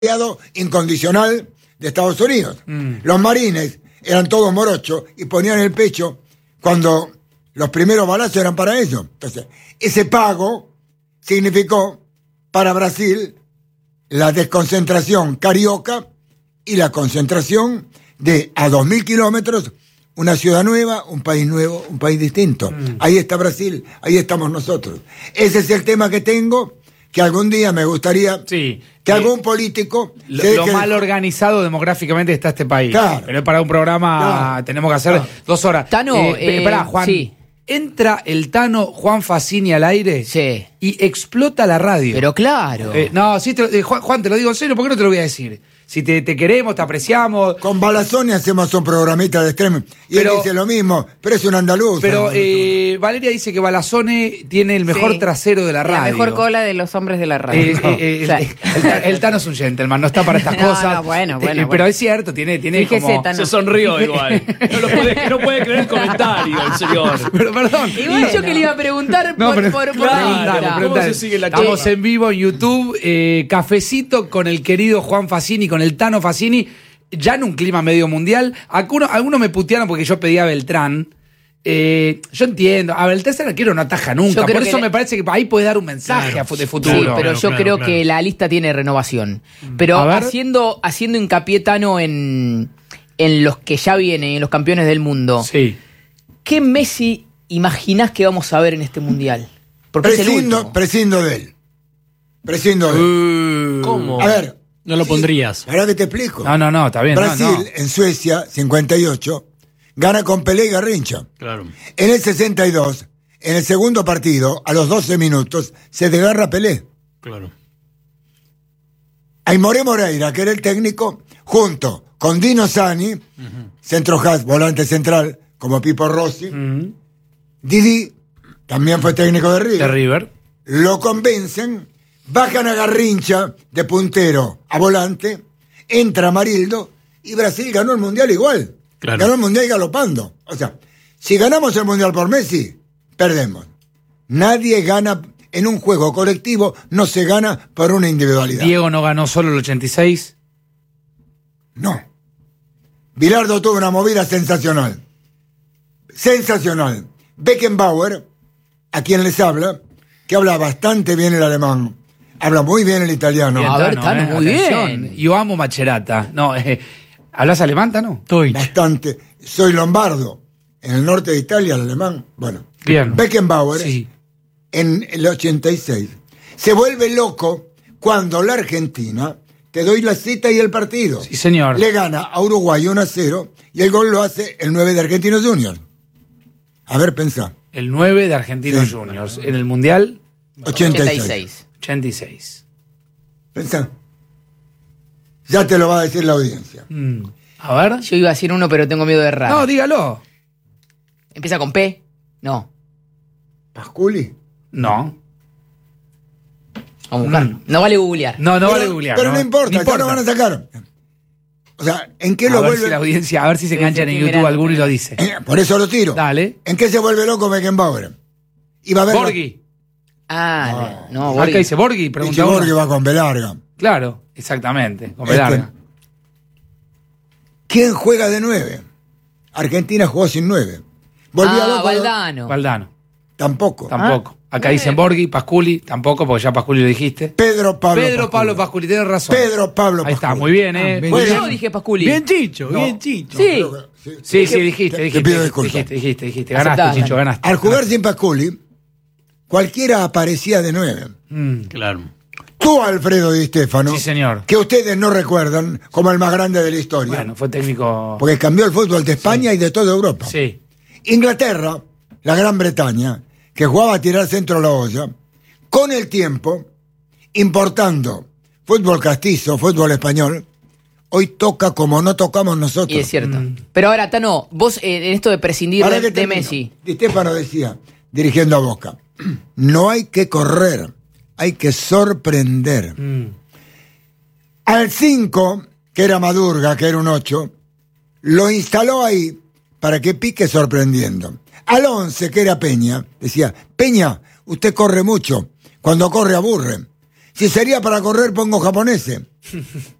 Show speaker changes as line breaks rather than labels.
aliado incondicional de Estados Unidos. Los marines eran todos morochos y ponían el pecho cuando los primeros balazos eran para ellos. Entonces, ese pago significó para Brasil la desconcentración carioca y la concentración de a 2.000 kilómetros una ciudad nueva, un país nuevo, un país distinto. Ahí está Brasil, ahí estamos nosotros. Ese es el tema que tengo, que algún día me gustaría que algún político...
Lo mal organizado demográficamente está este país.
Claro.
Pero para un programa tenemos que hacer 2 horas.
Tano,
esperá, Juan.
sí.
Entra el Tano Juan Facini al aire y explota la radio.
Pero claro.
No, sí, Juan, te lo digo en serio, ¿por qué no te lo voy a decir? Si te queremos, te apreciamos.
Con Balazzoni hacemos un programita de extremo. Y él dice lo mismo, pero es un andaluz.
Pero Valeria dice que Balazzoni tiene el mejor trasero de la radio.
La mejor cola de los hombres de la radio.
El Tano es un gentleman, no está para estas cosas.
No, bueno.
Pero es cierto, tiene
Fíjese,
como...
Tano.
Se sonrió igual. No puede creer el comentario, el señor.
Pero perdón.
Igual yo que le iba a preguntar por
Preguntale.
¿Cómo se sigue la
Estamos
cosa?
en vivo en YouTube, cafecito con el querido Juan Facini, con el Tano Facini, ya en un clima medio mundial. Algunos me putearon porque yo pedía a Beltrán. Yo entiendo, a Beltrán el arquero no ataja nunca, por eso me parece que ahí puede dar un mensaje de futuro.
Sí, pero yo creo que la lista tiene renovación. Pero haciendo hincapié, Tano, en los que ya vienen, en los campeones del mundo.
Sí.
¿Qué Messi imaginás que vamos a ver en este mundial? Porque es el último.
Prescindo de él.
¿Cómo?
A ver.
No lo pondrías.
Ahora que te explico.
No, está bien.
Brasil, en Suecia, 58, gana con Pelé y Garrincha.
Claro.
En el 62, en el segundo partido, a los 12 minutos, se desgarra Pelé.
Claro.
Aimoré Moreira, que era el técnico, junto con Dino Sani, centro half, volante central, como Pipo Rossi. Didi, también fue técnico de River.
De River.
Lo convencen, bajan a Garrincha de puntero a volante, entra Amarildo y Brasil ganó el Mundial igual.
Claro.
Ganó el Mundial galopando. O sea, si ganamos el Mundial por Messi, perdemos. Nadie gana en un juego colectivo, no se gana por una individualidad.
Diego no ganó solo el 86.
No. Bilardo tuvo una movida sensacional. Sensacional. Beckenbauer, a quien les habla, que habla bastante bien el alemán, habla muy bien el italiano.
Bien,
A ver, Tano, muy
atención.
bien.
Yo amo Macerata. No, ¿hablas alemán, Tano?
Bastante. Soy lombardo. En el norte de Italia, el alemán. Bueno.
Bien.
Beckenbauer,
Sí.
en el 86, se vuelve loco cuando la Argentina, te doy la cita y el partido.
Sí, señor.
Le gana a Uruguay 1-0 y el gol lo hace el 9 de Argentinos Juniors. A ver, pensá.
El 9 de Argentinos
Sí.
Juniors. En el Mundial,
86.
86.
Pensá. Ya te lo va a decir la audiencia.
A ver.
Yo iba a decir uno, pero tengo miedo de errar.
No, dígalo.
¿Empieza con P? No.
¿Pasculi?
No.
Vamos a buscar. No vale googlear.
No vale googlear.
Pero no importa, ya lo van a sacar. O sea, ¿en qué
A
lo
ver
vuelve?
si la audiencia, a ver si se enganchan en YouTube alguno y lo dice.
Por eso lo tiro.
Dale.
¿En qué se vuelve loco Beckenbauer? Iba a ver.
Borghi.
No,
Acá
Borghi.
dice Borghi, pregunta
Borghi
uno.
va con B larga.
Claro, exactamente. Con
Este,
larga.
¿Quién juega de 9? Argentina jugó sin 9. Volvía loco.
Valdano.
Valdano.
Tampoco.
Tampoco. Acá dicen Borghi, Pasculi, tampoco, porque ya Pasculi lo dijiste.
Pedro Pablo
Pasculi, tenés razón.
Pedro Pablo
Ahí está,
Pasculi.
muy bien,
Bueno,
Yo dije Pasculi.
Bien Chicho,
No.
bien Chicho.
Sí.
Sí, dijiste.
Te pido disculpas.
Dijiste. Ganaste,
Aceptá,
Chicho, ganaste.
Al jugar sin Pasculi, cualquiera aparecía de 9.
Claro.
Tú, Alfredo Di Stéfano,
Sí, señor.
que ustedes no recuerdan como el más grande de la historia,
Bueno, fue técnico.
porque cambió el fútbol de España y de toda Europa.
Sí.
Inglaterra, la Gran Bretaña, que jugaba a tirar centro a la olla, con el tiempo, importando fútbol castizo, fútbol español, hoy toca como no tocamos nosotros.
Y es cierto. Pero ahora, Tano, vos en esto de prescindir
Ahora que
de
termino,
Messi.
Di Stéfano decía, dirigiendo a Boca, no hay que correr, hay que sorprender. Al 5, que era Madurga, que era un 8, lo instaló ahí para que pique sorprendiendo. Al 11, que era Peña, decía, Peña, usted corre mucho, cuando corre aburre. Si sería para correr, pongo japoneses.